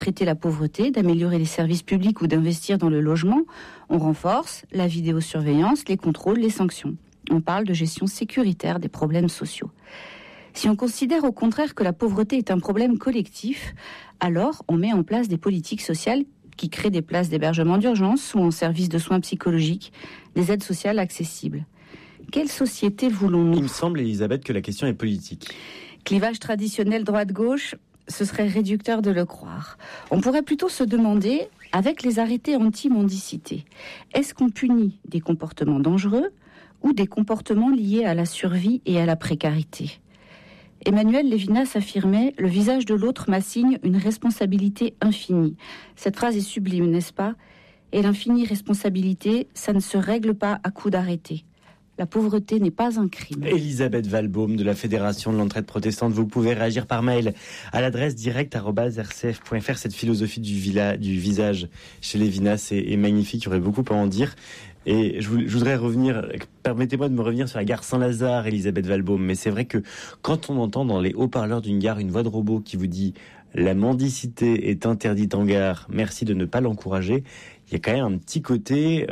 traiter la pauvreté, d'améliorer les services publics ou d'investir dans le logement, on renforce la vidéosurveillance, les contrôles, les sanctions. On parle de gestion sécuritaire des problèmes sociaux. Si on considère au contraire que la pauvreté est un problème collectif, alors on met en place des politiques sociales qui créent des places d'hébergement d'urgence ou en services de soins psychologiques, des aides sociales accessibles. Quelle société voulons-nous ? Il me semble, Elisabeth, que la question est politique. Clivage traditionnel droite-gauche, ce serait réducteur de le croire. On pourrait plutôt se demander, avec les arrêtés anti-mendicité, est-ce qu'on punit des comportements dangereux ou des comportements liés à la survie et à la précarité ? Emmanuel Levinas affirmait « Le visage de l'autre m'assigne une responsabilité infinie ». Cette phrase est sublime, n'est-ce pas ? Et l'infinie responsabilité, ça ne se règle pas à coup d'arrêté. La pauvreté n'est pas un crime. Elisabeth Valbaume de la Fédération de l'Entraide Protestante, vous pouvez réagir par mail à l'adresse direct@rcf.fr. Cette philosophie du visage chez Levinas est magnifique, il y aurait beaucoup à en dire. Et je voudrais revenir, permettez-moi de me revenir sur la gare Saint-Lazare, Elisabeth Valbaume, mais c'est vrai que quand on entend dans les haut-parleurs d'une gare une voix de robot qui vous dit « La mendicité est interdite en gare, merci de ne pas l'encourager », il y a quand même un petit côté,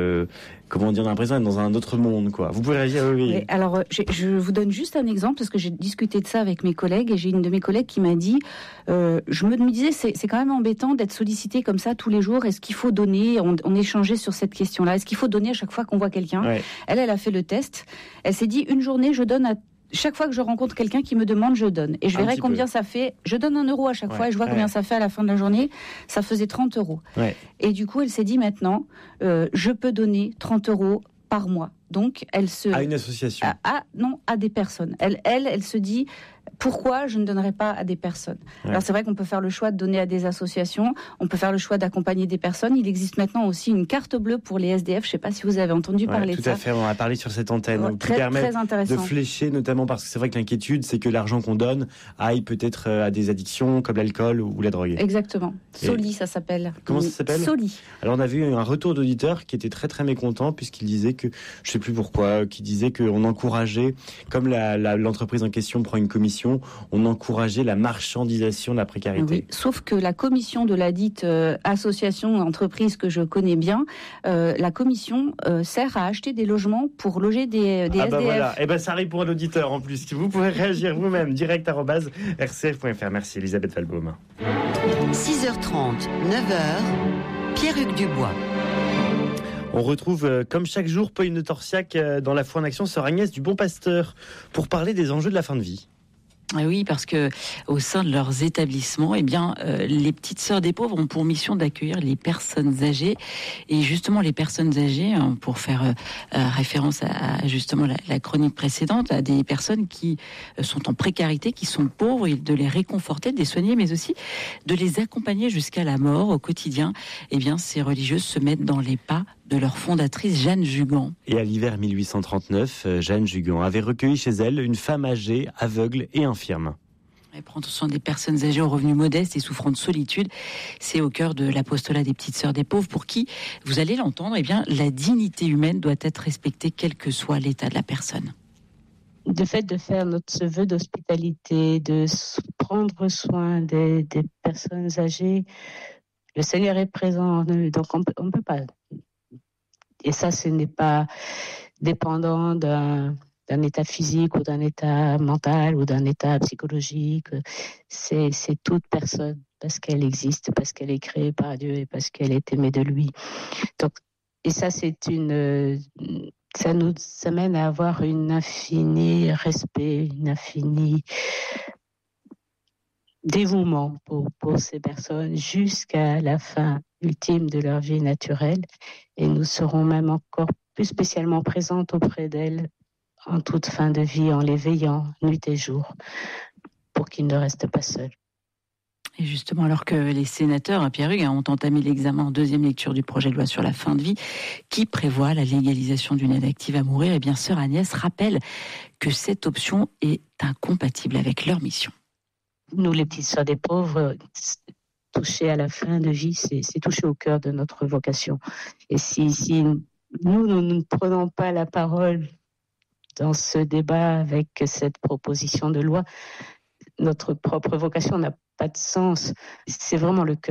on a l'impression d'être dans un autre monde, quoi. Vous pouvez réagir, oui. Mais alors, je vous donne juste un exemple, parce que j'ai discuté de ça avec mes collègues, et j'ai une de mes collègues qui m'a dit, je me disais, c'est quand même embêtant d'être sollicité comme ça tous les jours, est-ce qu'il faut donner, on échangeait sur cette question-là, est-ce qu'il faut donner à chaque fois qu'on voit quelqu'un ? Ouais. Elle a fait le test, elle s'est dit, une journée, je donne à chaque fois que je rencontre quelqu'un qui me demande, je donne. Et je verrai combien ça fait. Je donne 1 euro à chaque fois et je vois combien ça fait à la fin de la journée. Ça faisait 30 euros. Ouais. Et du coup, elle s'est dit maintenant, je peux donner 30 euros par mois. Donc, elle se... À une association. À des personnes. Elle se dit... Pourquoi je ne donnerais pas à des personnes ? Ouais. Alors c'est vrai qu'on peut faire le choix de donner à des associations, on peut faire le choix d'accompagner des personnes. Il existe maintenant aussi une carte bleue pour les SDF. Je ne sais pas si vous avez entendu parler de ça. Tout à fait, on a parlé sur cette antenne. Qui permet de flécher, notamment parce que c'est vrai que l'inquiétude, c'est que l'argent qu'on donne aille peut-être à des addictions comme l'alcool ou la drogue. Exactement. Soli, ça s'appelle. Comment ça s'appelle ? Soli. Alors on a vu un retour d'auditeur qui était très très mécontent puisqu'il disait que, je ne sais plus pourquoi, qui disait qu'on encourageait, comme l'entreprise en question prend une commission, on encourageait la marchandisation de la précarité. Oui, sauf que la commission de la dite association, entreprise que je connais bien, la commission sert à acheter des logements pour loger des SDF. Voilà. Et ça arrive pour un auditeur en plus. Vous pouvez réagir vous-même, direct@rcf.fr. Merci Elisabeth Valbaume. 6h30, 9h, Pierre-Hugues Dubois. On retrouve, comme chaque jour, Pauline de Torsiac dans La Foi en Action, sœur Agnès du Bon Pasteur, pour parler des enjeux de la fin de vie. Oui, parce que au sein de leurs établissements, les petites sœurs des pauvres ont pour mission d'accueillir les personnes âgées. Et justement, les personnes âgées, pour faire référence à justement la chronique précédente, à des personnes qui sont en précarité, qui sont pauvres, et de les réconforter, de les soigner, mais aussi de les accompagner jusqu'à la mort au quotidien. Ces religieuses se mettent dans les pas de leur fondatrice Jeanne Jugan. Et à l'hiver 1839, Jeanne Jugan avait recueilli chez elle une femme âgée, aveugle et infirme. Elle prend soin des personnes âgées aux revenus modestes et souffrant de solitude. C'est au cœur de l'apostolat des petites sœurs des pauvres pour qui, vous allez l'entendre, la dignité humaine doit être respectée quel que soit l'état de la personne. Le fait de faire ce vœu d'hospitalité, de prendre soin des personnes âgées, le Seigneur est présent, donc on peut pas. Et ça, ce n'est pas dépendant d'un état physique ou d'un état mental ou d'un état psychologique. C'est toute personne, parce qu'elle existe, parce qu'elle est créée par Dieu et parce qu'elle est aimée de lui. Donc, et ça, ça nous amène à avoir un infini respect, un infini dévouement pour ces personnes jusqu'à la fin ultime de leur vie naturelle, et nous serons même encore plus spécialement présentes auprès d'elles en toute fin de vie, en les veillant nuit et jour pour qu'ils ne restent pas seuls. Et justement, alors que les sénateurs, Pierre-Hugues, ont entamé l'examen en deuxième lecture du projet de loi sur la fin de vie qui prévoit la légalisation d'une aide active à mourir, sœur Agnès rappelle que cette option est incompatible avec leur mission. Nous, les petites sœurs des pauvres, toucher à la fin de vie, c'est toucher au cœur de notre vocation. Et si nous ne prenons pas la parole dans ce débat avec cette proposition de loi, notre propre vocation n'a pas de sens. C'est vraiment le cœur